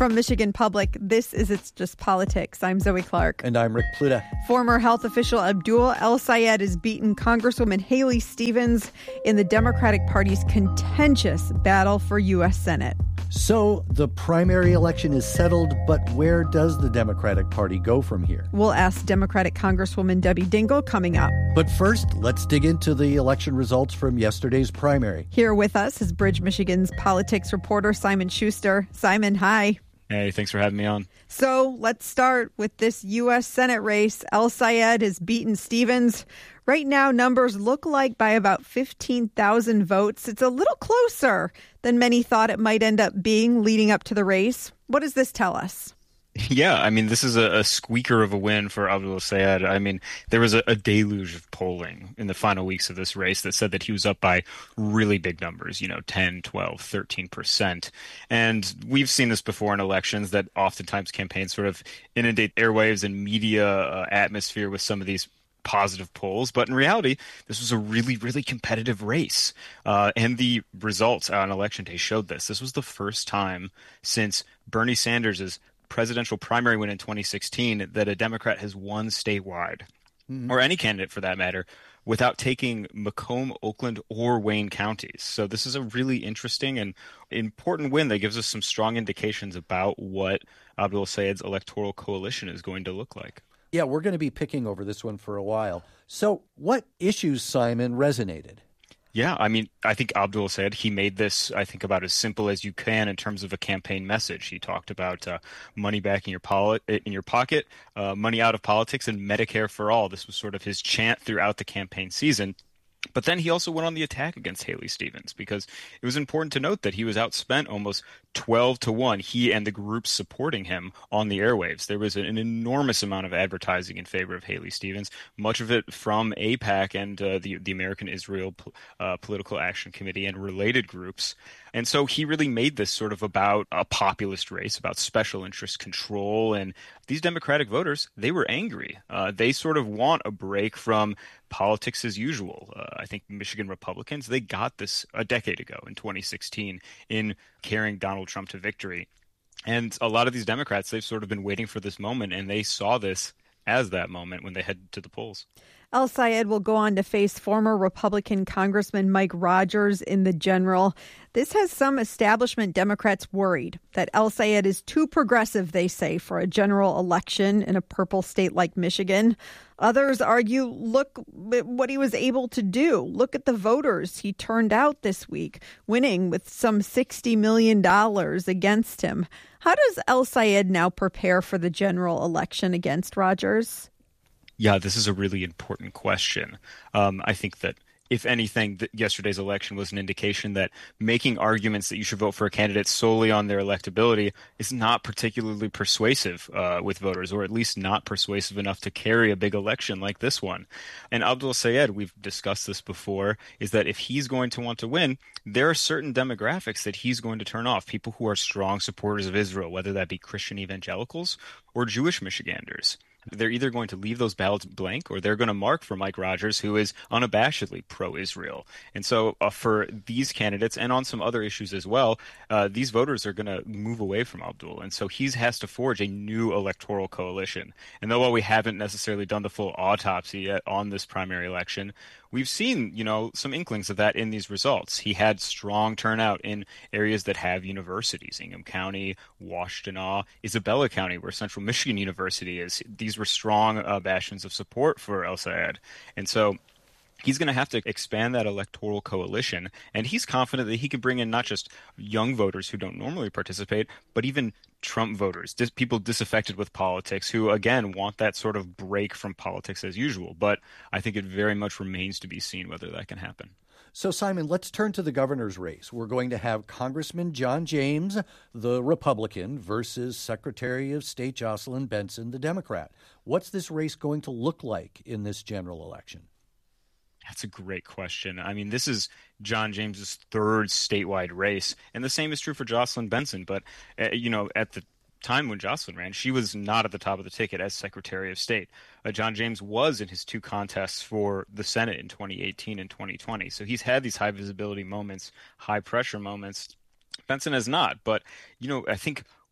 From Michigan Public, this is It's Just Politics. I'm Zoe Clark. And I'm Rick Pluta. Former health official Abdul El-Sayed has beaten Congresswoman Haley Stevens in the Democratic Party's contentious battle for U.S. Senate. So the primary election is settled, but where does the Democratic Party go from here? We'll ask Democratic Congresswoman Debbie Dingell coming up. But first, let's dig into the election results from yesterday's primary. Here with us is Bridge, Michigan's politics reporter Simon Schuster. Simon, hi. Hey, thanks for having me on. So let's start with this U.S. Senate race. El-Sayed has beaten Stevens. Right now, numbers look like by about 15,000 votes. It's a little closer than many thought it might end up being leading up to the race. What does this tell us? Yeah, I mean, this is a squeaker of a win for Abdul El-Sayed. I mean, there was a deluge of polling in the final weeks of this race that said that he was up by really big numbers, 10, 12, 13%. And we've seen this before in elections that oftentimes campaigns sort of inundate airwaves and media atmosphere with some of these positive polls. But in reality, this was a really, really competitive race. And the results on Election Day showed this. This was the first time since Bernie Sanders' presidential primary win in 2016 that a Democrat has won statewide, or any candidate for that matter, without taking Macomb, Oakland, or Wayne counties. So this is a really interesting and important win that gives us some strong indications about what Abdul El-Sayed's electoral coalition is going to look like. Yeah, we're going to be picking over this one for a while. So what issues, Simon, resonated? Yeah, I mean, I think Abdul El-Sayed, he made this, I think, about as simple as you can in terms of a campaign message. He talked about money back in your pocket, money out of politics, and Medicare for all. This was sort of his chant throughout the campaign season. But then he also went on the attack against Haley Stevens because it was important to note that he was outspent almost 12-1, he and the groups supporting him on the airwaves. There was an enormous amount of advertising in favor of Haley Stevens, much of it from AIPAC and the American Israel Political Action Committee and related groups. And so he really made this sort of about a populist race, about special interest control. And these Democratic voters, they were angry. They sort of want a break from politics as usual. I think Michigan Republicans, they got this a decade ago in 2016 in carrying Donald Trump to victory. And a lot of these Democrats, they've sort of been waiting for this moment, and they saw this as that moment when they headed to the polls. El-Sayed will go on to face former Republican Congressman Mike Rogers in the general. This has some establishment Democrats worried that El-Sayed is too progressive, they say, for a general election in a purple state like Michigan. Others argue, look at what he was able to do. Look at the voters he turned out this week, winning with some $60 million against him. How does El-Sayed now prepare for the general election against Rogers? Yeah, this is a really important question. I think that, if anything, yesterday's election was an indication that making arguments that you should vote for a candidate solely on their electability is not particularly persuasive with voters, or at least not persuasive enough to carry a big election like this one. And Abdul El-Sayed, we've discussed this before, is that if he's going to want to win, there are certain demographics that he's going to turn off. People who are strong supporters of Israel, whether that be Christian evangelicals or Jewish Michiganders. They're either going to leave those ballots blank or they're going to mark for Mike Rogers, who is unabashedly pro-Israel. And so for these candidates and on some other issues as well, these voters are going to move away from Abdul. And so he has to forge a new electoral coalition. And though while we haven't necessarily done the full autopsy yet on this primary election, we've seen, some inklings of that in these results. He had strong turnout in areas that have universities, Ingham County, Washtenaw, Isabella County, where Central Michigan University is. These were strong bastions of support for El-Sayed. And so he's going to have to expand that electoral coalition, and he's confident that he can bring in not just young voters who don't normally participate, but even Trump voters, people disaffected with politics who, again, want that sort of break from politics as usual. But I think it very much remains to be seen whether that can happen. So, Simon, let's turn to the governor's race. We're going to have Congressman John James, the Republican, versus Secretary of State Jocelyn Benson, the Democrat. What's this race going to look like in this general election? That's a great question. I mean, this is John James's third statewide race, and the same is true for Jocelyn Benson. But, at the time when Jocelyn ran, she was not at the top of the ticket as Secretary of State. John James was in his two contests for the Senate in 2018 and 2020. So he's had these high visibility moments, high pressure moments. Benson has not. But, I think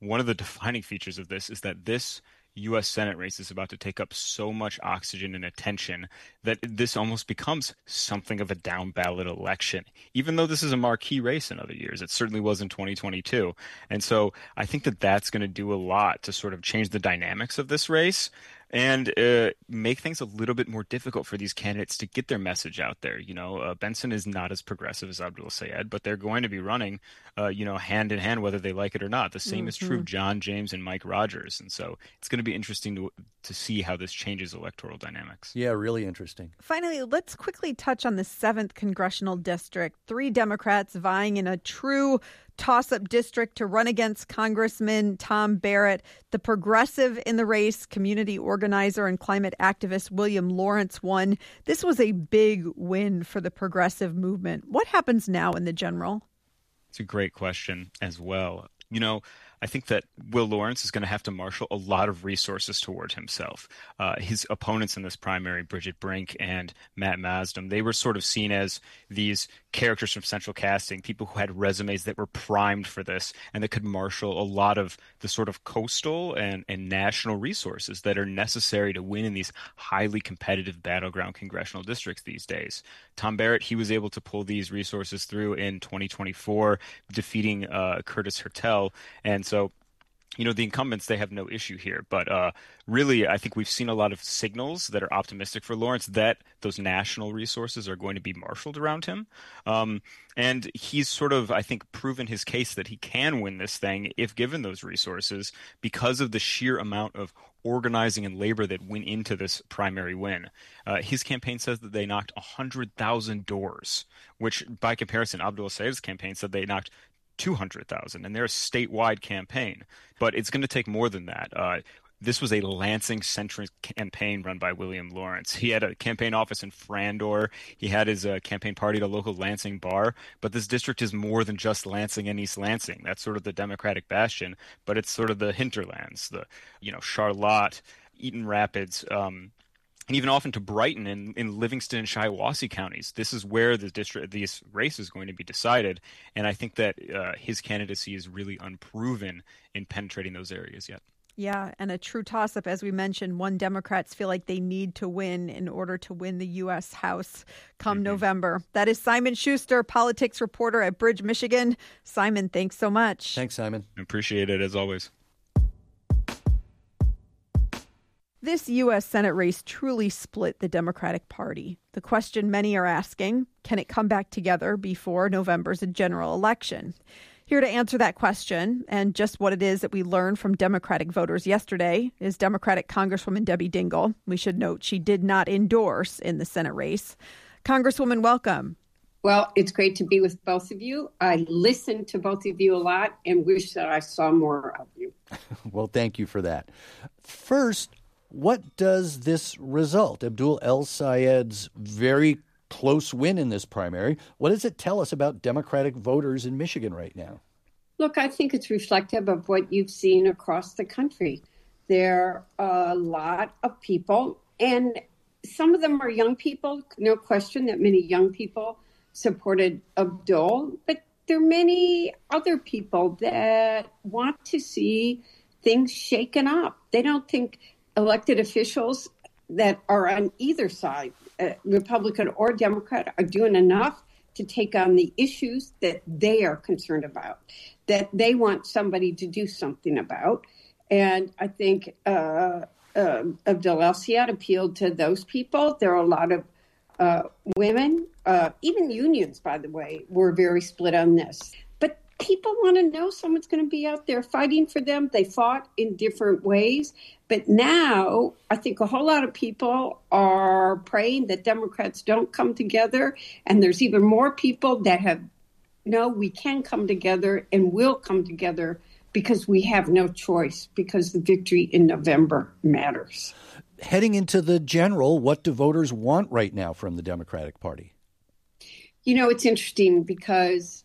one of the defining features of this is that this U.S. Senate race is about to take up so much oxygen and attention that this almost becomes something of a down ballot election, even though this is a marquee race in other years. It certainly was in 2022. And so I think that that's going to do a lot to sort of change the dynamics of this race and make things a little bit more difficult for these candidates to get their message out there. Benson is not as progressive as Abdul Sayed, but they're going to be running, hand in hand, whether they like it or not. The same is true of John James and Mike Rogers. And so it's going to be interesting to see how this changes electoral dynamics. Yeah, really interesting. Finally, let's quickly touch on the 7th Congressional District. 3 Democrats vying in a true toss-up district to run against Congressman Tom Barrett. The progressive in the race, community organizer and climate activist William Lawrence won. This was a big win for the progressive movement. What happens now in the general? It's a great question as well. I think that Will Lawrence is going to have to marshal a lot of resources toward himself. His opponents in this primary, Bridget Brink and Matt Masdom, they were sort of seen as these characters from central casting, people who had resumes that were primed for this and that could marshal a lot of the sort of coastal and national resources that are necessary to win in these highly competitive battleground congressional districts these days. Tom Barrett, he was able to pull these resources through in 2024, defeating Curtis Hertel. And so, the incumbents, they have no issue here. But really, I think we've seen a lot of signals that are optimistic for Lawrence that those national resources are going to be marshaled around him. And he's sort of, I think, proven his case that he can win this thing if given those resources because of the sheer amount of organizing and labor that went into this primary win. His campaign says that they knocked 100,000 doors, which by comparison, Abdul Sayed's campaign said they knocked 200,000, and they're a statewide campaign. But it's going to take more than that. This was a Lansing-centric campaign run by William Lawrence. He had a campaign office in Frandor. He had his campaign party at a local Lansing bar. But this district is more than just Lansing and East Lansing. That's sort of the Democratic bastion, but it's sort of the hinterlands, the Charlotte, Eaton Rapids, and even often to Brighton in Livingston and Shiawassee counties. This is where this race is going to be decided. And I think that his candidacy is really unproven in penetrating those areas yet. Yeah, and a true toss-up, as we mentioned. One, Democrats feel like they need to win in order to win the U.S. House come November. That is Simon Schuster, politics reporter at Bridge, Michigan. Simon, thanks so much. Thanks, Simon. Appreciate it, as always. This U.S. Senate race truly split the Democratic Party. The question many are asking, can it come back together before November's general election? Here to answer that question and just what it is that we learned from Democratic voters yesterday is Democratic Congresswoman Debbie Dingell. We should note she did not endorse in the Senate race. Congresswoman, welcome. Well, it's great to be with both of you. I listen to both of you a lot and wish that I saw more of you. Well, thank you for that. First, what does this result, Abdul El Sayed's very close win in this primary, what does it tell us about Democratic voters in Michigan right now? Look, I think it's reflective of what you've seen across the country. There are a lot of people, and some of them are young people. No question that many young people supported Abdul, but there are many other people that want to see things shaken up. They don't think elected officials that are on either side, Republican or Democrat, are doing enough to take on the issues that they are concerned about, that they want somebody to do something about. And I think Abdul El Sayed appealed to those people. There are a lot of women, even unions, by the way, were very split on this. But people want to know someone's going to be out there fighting for them. They fought in different ways. But now I think a whole lot of people are praying that Democrats don't come together. And there's even more people that we can come together and will come together because we have no choice, because the victory in November matters. Heading into the general, what do voters want right now from the Democratic Party? It's interesting because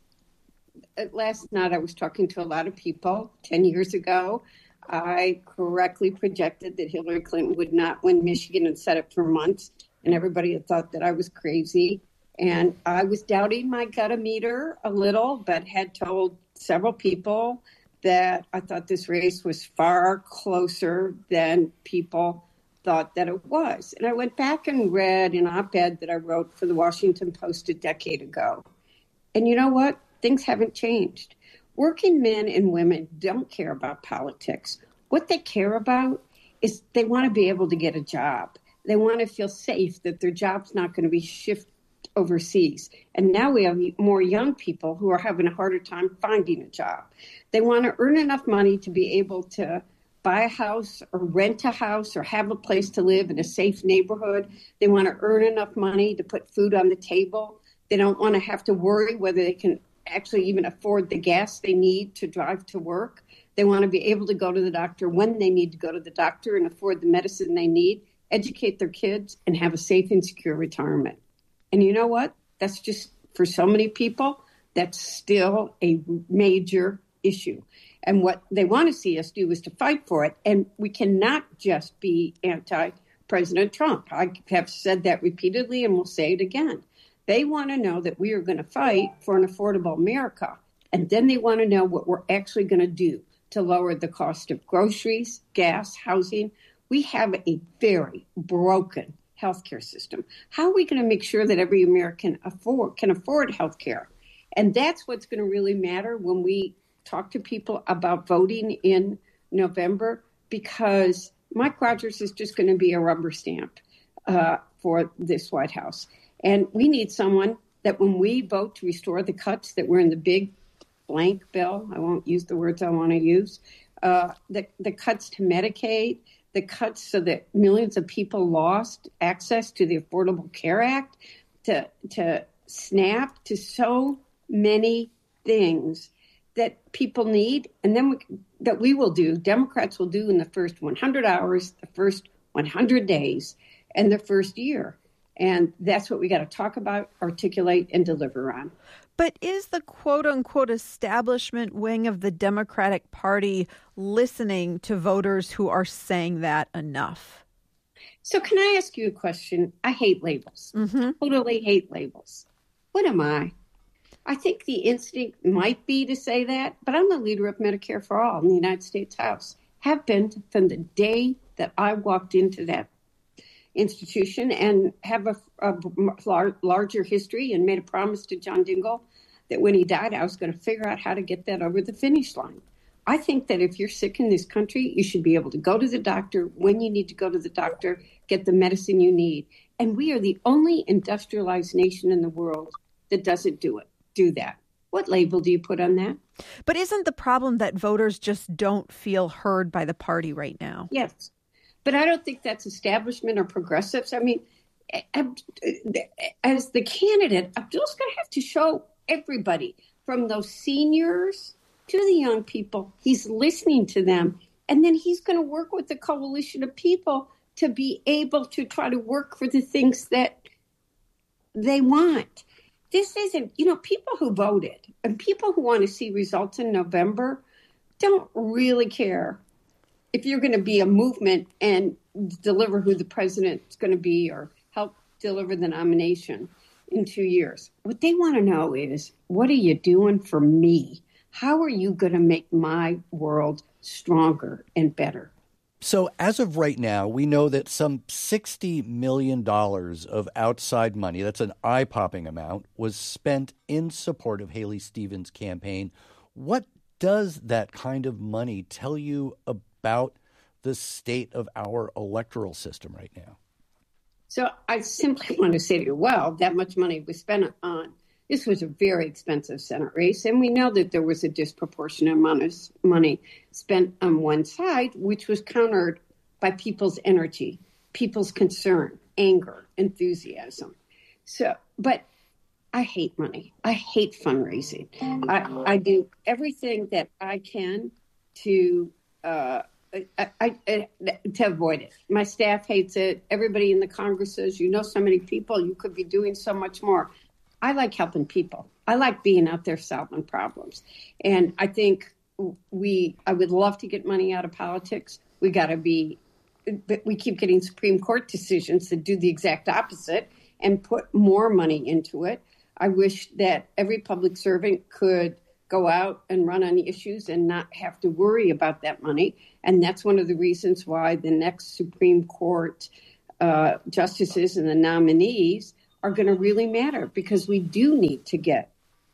last night I was talking to a lot of people 10 years ago. I correctly projected that Hillary Clinton would not win Michigan and said it for months, and everybody had thought that I was crazy. And I was doubting my gut-o-meter a little, but had told several people that I thought this race was far closer than people thought that it was. And I went back and read an op-ed that I wrote for the Washington Post a decade ago. And you know what? Things haven't changed. Working men and women don't care about politics. What they care about is they want to be able to get a job. They want to feel safe that their job's not going to be shifted overseas. And now we have more young people who are having a harder time finding a job. They want to earn enough money to be able to buy a house or rent a house or have a place to live in a safe neighborhood. They want to earn enough money to put food on the table. They don't want to have to worry whether they can actually even afford the gas they need to drive to work. They want to be able to go to the doctor when they need to go to the doctor and afford the medicine they need, educate their kids, and have a safe and secure retirement. And you know what? That's just, for so many people, that's still a major issue. And what they want to see us do is to fight for it. And we cannot just be anti-President Trump. I have said that repeatedly and will say it again. They want to know that we are going to fight for an affordable America. And then they want to know what we're actually going to do to lower the cost of groceries, gas, housing. We have a very broken healthcare system. How are we going to make sure that every American can afford healthcare? And that's what's going to really matter when we talk to people about voting in November, because Mike Rogers is just going to be a rubber stamp for this White House. And we need someone that when we vote to restore the cuts that were in the big blank bill, I won't use the words I want to use, the cuts to Medicaid, the cuts so that millions of people lost access to the Affordable Care Act, to SNAP, to so many things that people need, and then that we will do, Democrats will do in the first 100 hours, the first 100 days, and the first year. And that's what we got to talk about, articulate, and deliver on. But is the quote-unquote establishment wing of the Democratic Party listening to voters who are saying that enough? So can I ask you a question? I hate labels. Totally hate labels. What am I? I think the instinct might be to say that, but I'm the leader of Medicare for All in the United States House. Have been from the day that I walked into that institution, and have a larger history, and made a promise to John Dingell that when he died, I was going to figure out how to get that over the finish line. I think that if you're sick in this country, you should be able to go to the doctor when you need to go to the doctor, get the medicine you need. And we are the only industrialized nation in the world that doesn't do that. What label do you put on that? But isn't the problem that voters just don't feel heard by the party right now? Yes. But I don't think that's establishment or progressives. I mean, as the candidate, Abdul's going to have to show everybody, from those seniors to the young people, he's listening to them. And then he's going to work with the coalition of people to be able to try to work for the things that they want. This isn't, people who voted and people who want to see results in November don't really care if you're going to be a movement and deliver who the president's going to be or help deliver the nomination in 2 years. What they want to know is, what are you doing for me? How are you going to make my world stronger and better? So as of right now, we know that some $60 million of outside money, that's an eye-popping amount, was spent in support of Haley Stevens' campaign. What does that kind of money tell you about the state of our electoral system right now? So I simply want to say to you, well, that much money was spent on. This was a very expensive Senate race, and we know that there was a disproportionate amount of money spent on one side, which was countered by people's energy, people's concern, anger, enthusiasm. But I hate money. I hate fundraising. I do everything that I can to avoid it. My staff hates it. Everybody in the Congress says, so many people, you could be doing so much more. I like helping people. I like being out there solving problems. And I think I would love to get money out of politics. We keep getting Supreme Court decisions that do the exact opposite and put more money into it. I wish that every public servant could go out and run on issues and not have to worry about that money. And that's one of the reasons why the next Supreme Court justices and the nominees are going to really matter, because we do need to get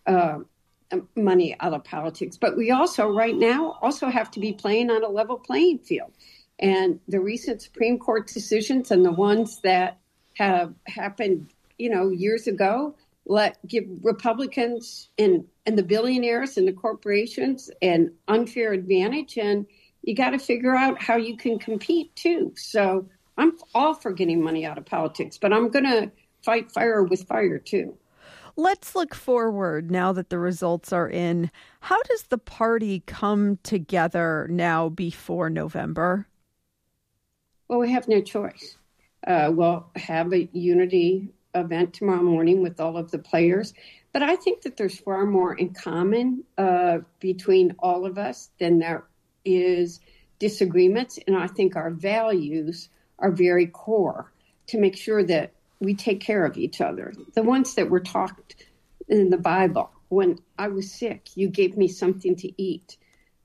money out of politics. But we also, right now, also have to be playing on a level playing field. And the recent Supreme Court decisions and the ones that have happened, years ago, give Republicans and the billionaires and the corporations an unfair advantage. And you got to figure out how you can compete, too. So I'm all for getting money out of politics, but I'm going to fight fire with fire, too. Let's look forward now that the results are in. How does the party come together now before November? Well, we have no choice. We'll have a unity event tomorrow morning with all of the players. But I think that there's far more in common between all of us than there is disagreements. And I think our values are very core to make sure that we take care of each other. The ones that were talked in the Bible. When I was sick, you gave me something to eat.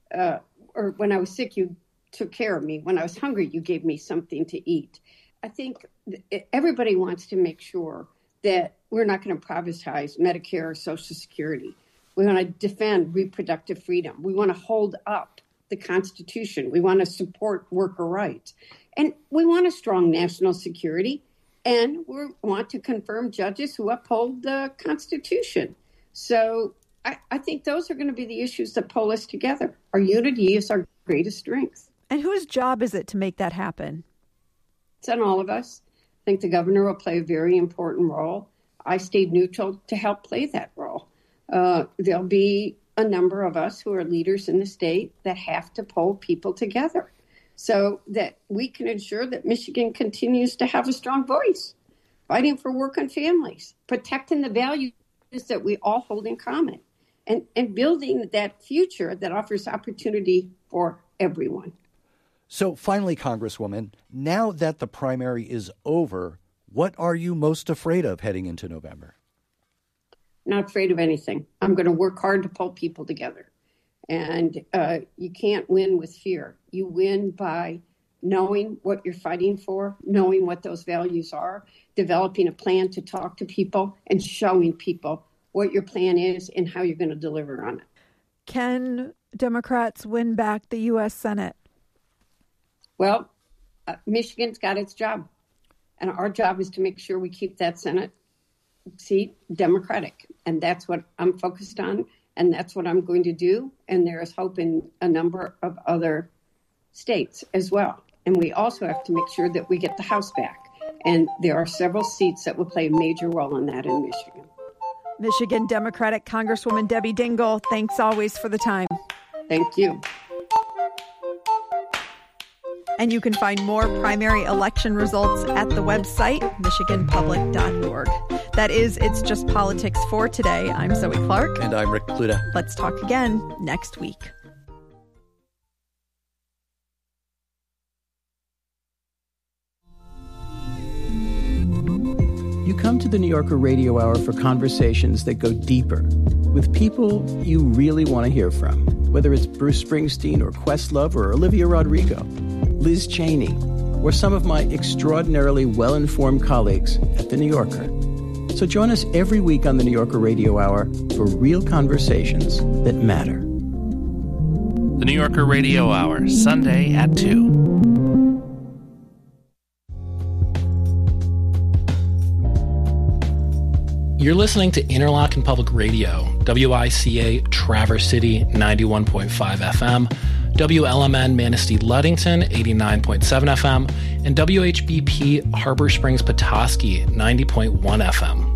Or when I was sick, you took care of me. When I was hungry, you gave me something to eat. I think everybody wants to make sure that we're not going to privatize Medicare or Social Security. We want to defend reproductive freedom. We want to hold up the Constitution. We want to support worker rights. And we want a strong national security. And we want to confirm judges who uphold the Constitution. So I think those are going to be the issues that pull us together. Our unity is our greatest strength. And whose job is it to make that happen? It's on all of us. I think the governor will play a very important role. I stayed neutral to help play that role. There'll be a number of us who are leaders in the state that have to pull people together so that we can ensure that Michigan continues to have a strong voice, fighting for working families, protecting the values that we all hold in common, and building that future that offers opportunity for everyone. So finally, Congresswoman, now that the primary is over, what are you most afraid of heading into November? Not afraid of anything. I'm going to work hard to pull people together. And you can't win with fear. You win by knowing what you're fighting for, knowing what those values are, developing a plan to talk to people, and showing people what your plan is and how you're going to deliver on it. Can Democrats win back the U.S. Senate? Well, Michigan's got its job. And our job is to make sure we keep that Senate seat Democratic. And that's what I'm focused on. And that's what I'm going to do. And there is hope in a number of other states as well. And we also have to make sure that we get the House back. And there are several seats that will play a major role in that in Michigan. Michigan Democratic Congresswoman Debbie Dingell, thanks always for the time. Thank you. And you can find more primary election results at the website, michiganpublic.org. That is It's Just Politics for today. I'm Zoe Clark. And I'm Rick Pluta. Let's talk again next week. You come to the New Yorker Radio Hour for conversations that go deeper with people you really want to hear from, whether it's Bruce Springsteen or Questlove or Olivia Rodrigo, Liz Cheney, or some of my extraordinarily well-informed colleagues at The New Yorker. So join us every week on the New Yorker Radio Hour for real conversations that matter. The New Yorker Radio Hour, Sunday at 2. You're listening to Interlochen Public Radio, WICA Traverse City 91.5 FM, WLMN Manistee Ludington 89.7 FM, and WHBP Harbor Springs Petoskey 90.1 FM.